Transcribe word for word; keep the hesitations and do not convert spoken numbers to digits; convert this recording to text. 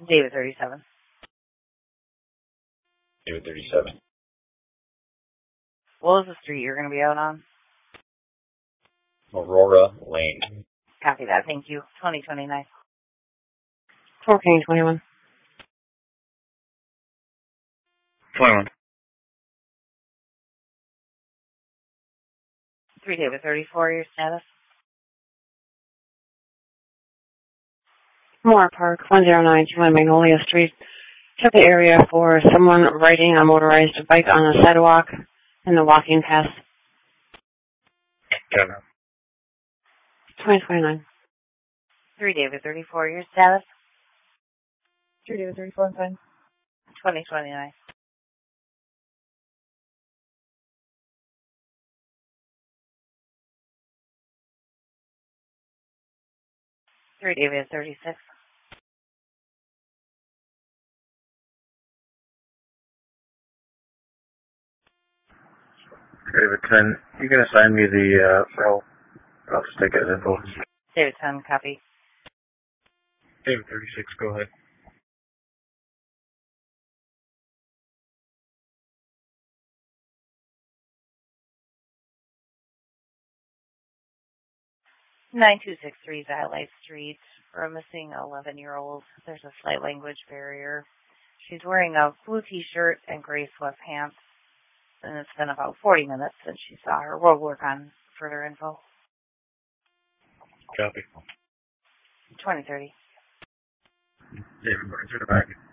David thirty-seven. David thirty-seven. What was the street you're going to be out on? Aurora Lane. Copy that. Thank you. twenty twenty-nine. fourteen twenty-one. twenty-one. three David thirty-four, your status? Moore Park, one oh nine two one Magnolia Street. Check the area for someone riding a motorized bike on a sidewalk in the walking path. Kevin. twenty twenty-nine. three David thirty-four, your status? three David thirty-four, I'm fine. twenty twenty-nine. three David thirty-six. David ten. You can assign me the uh, roll. I'll just take it as info. David ten, copy. David thirty-six, go ahead. nine two six three Xylite Street for a missing eleven-year-old. There's a slight language barrier. She's wearing a blue T-shirt and gray sweatpants, and it's been about forty minutes since she saw her. We'll work on further info. Copy. twenty thirty. David Burns, you're back.